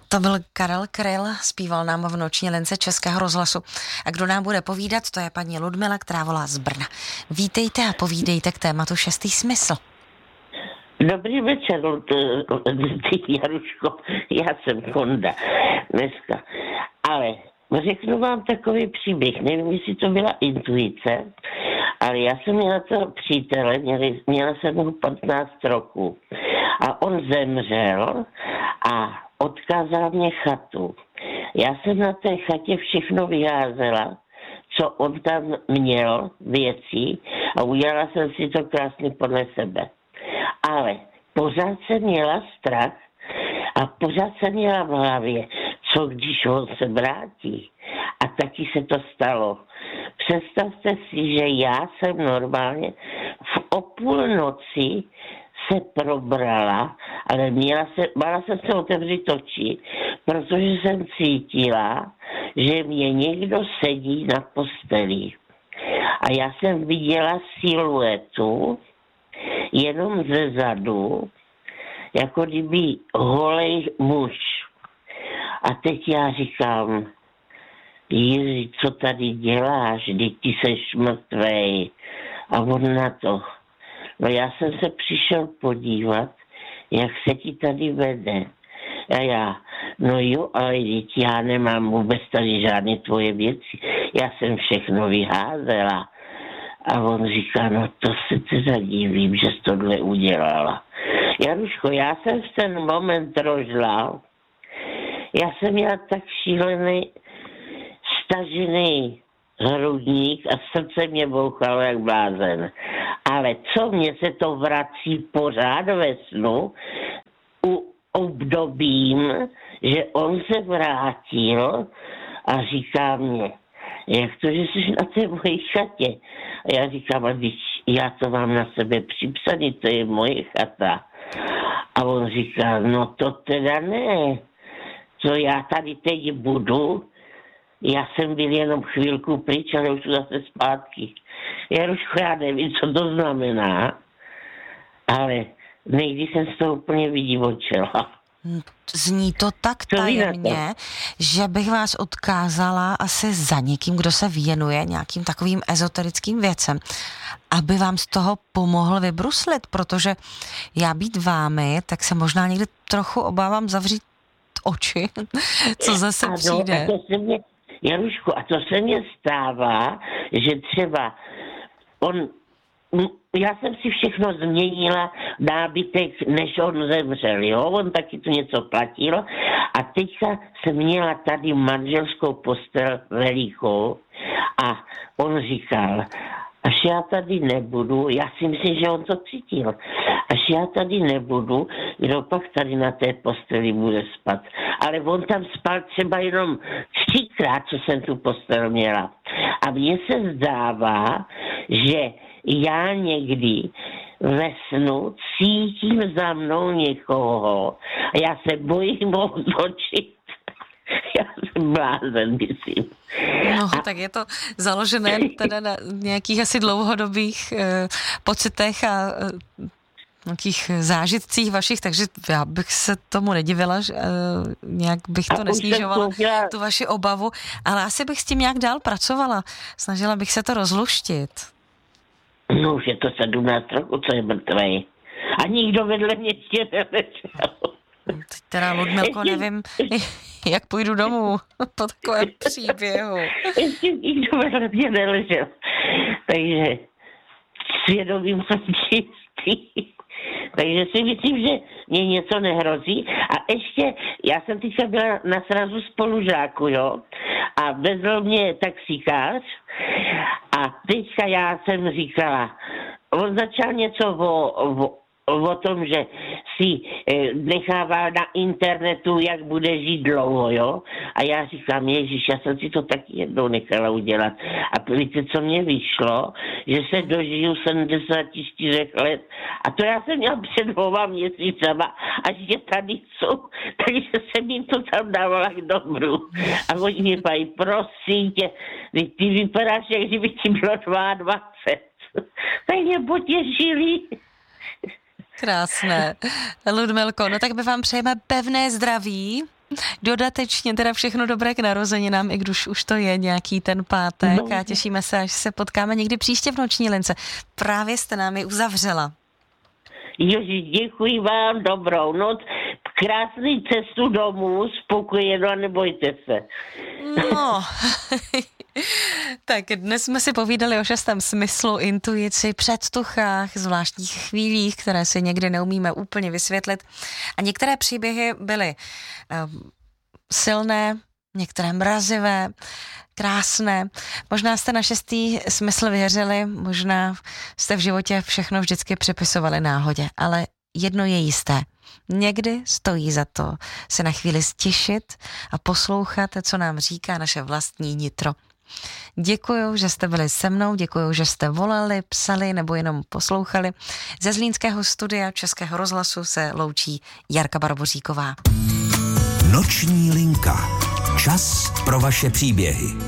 To byl Karel Kryl, zpíval nám v noční lince Českého rozhlasu. A kdo nám bude povídat, to je paní Ludmila, která volá z Brna. Vítejte a povídejte k tématu Šestý smysl. Dobrý večer, Jaruško, já jsem Konda dneska, ale řeknu vám takový příběh, nevím, jestli to byla intuice, ale já jsem měla toho přítele, měla jsem ho 15 roků a on zemřel a odkázal mě chatu. Já jsem na té chatě všechno vyházela, co on tam měl věcí a udělala jsem si to krásně podle sebe. Ale pořád jsem měla strach a pořád jsem měla v hlavě, co když on se vrátí. A taky se to stalo. Představte si, že já jsem normálně o půlnoci se probrala, ale bála jsem se otevřít oči, protože jsem cítila, že mě někdo sedí na posteli. A já jsem viděla siluetu jenom ze zadu, jako kdyby holej muž. A teď já říkám, Jiří, co tady děláš, teď ty seš mrtvej. A on na to. No já jsem se přišel podívat, jak se ti tady vede. A já, no jo, ale teď já nemám vůbec tady žádné tvoje věci. Já jsem všechno vyházela. A on říká, no to se teda divím, že jsi tohle udělala. Jaruško, já jsem v ten moment rožlal. Já jsem měla tak šílený stažený hrudník a srdce mě bouchalo jak blázen. Ale co mě se to vrací pořád ve snu, u obdobím, že on se vrátil a říká mě, jak to, že jsi na té mojí chatě? A já říkám, a když já to mám na sebe připsaný, to je moje chata. A on říká, no to teda ne. Co já tady teď budu? Já jsem byl jenom chvilku pryč, ale už zase zpátky. Já nevím, co to znamená, ale někdy jsem z toho úplně vydivočela. Zní to tak tajemně, že bych vás odkázala asi za někým, kdo se věnuje nějakým takovým ezoterickým věcem, aby vám z toho pomohl vybruslit, protože já být vámi, tak se možná někdy trochu obávám zavřít oči, co zase přijde. Jarušku, a to se mně stává, že třeba já jsem si všechno změnila nábytek, než on zemřel, jo? On taky tu něco platil a teďka jsem měla tady manželskou postel velikou a on říkal, až já tady nebudu, já si myslím, že on to cítil, až já tady nebudu, kdo pak tady na té posteli bude spát. Ale on tam spal třeba jenom 3krát, co jsem tu postel měla. A mně se zdává, že já někdy ve snu cítím za mnou někoho a já se bojím otočit. Já jsem blázen, myslím. No, tak je to založené teda na nějakých asi dlouhodobých pocitech a nějakých zážitcích vašich, takže já bych se tomu nedivila, že nějak bych to nesnižovala, tu vaši obavu, ale asi bych s tím nějak dál pracovala. Snažila bych se to rozluštit. No už je to 17 roku, co je mrtvej. A nikdo vedle mě ještě neležel. Teď teda, Ludmilko, nevím, jak půjdu domů po takovém příběhu. Ještě nikdo vedle mě neležel. Takže svědomím jsem čistý. Takže si myslím, že mě něco nehrozí. A ještě, já jsem teďka byla na srazu spolužáku, jo. A vezl mě taxikář a teďka já jsem říkala, on začal něco o tom, že si nechává na internetu, jak bude žít dlouho, jo. A já říkám, Ježíš, já jsem si to taky jednou nechala udělat. A víte, co mě vyšlo? Že se dožiju 74 let. A to já jsem měla před 2 měsícama a že tady jsou. Takže jsem jim to tam dávala k dobru. A oni mi pají, prosím tě, ty vypadáš, jak kdyby ti bylo 22. Tak mě potěšili. Krásné. Ludmilko, no tak my vám přejeme pevné zdraví Dodatečně teda všechno dobré k narozeninám, i když už to je nějaký ten pátek a těšíme se, až se potkáme někdy příště v Noční lince. Právě jste nám ji uzavřela. Joži, děkuji vám, dobrou noc, krásný cestu domů, spokojeno a nebojte se. No, tak dnes jsme si povídali o 6. smyslu, intuici, předtuchách, zvláštních chvílích, které si někdy neumíme úplně vysvětlit. A některé příběhy byly silné, některé mrazivé, krásné. Možná jste na 6. smysl věřili, možná jste v životě všechno vždycky připisovali náhodě, ale jedno je jisté. Někdy stojí za to se na chvíli stišit a poslouchat, co nám říká naše vlastní nitro. Děkuju, že jste byli se mnou, děkuju, že jste volali, psali nebo jenom poslouchali. Ze Zlínského studia Českého rozhlasu se loučí Jarka Barboříková. Noční linka. Čas pro vaše příběhy.